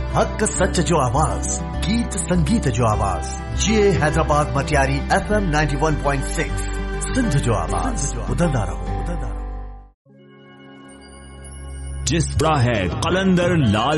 हक सच जो आवाज, गीत संगीत जो आवाज, ये हैदराबाद मटियारी FM 91.6 सिंध जो आवाज, उधरदा रहो। जिस तरह है कलंदर लाल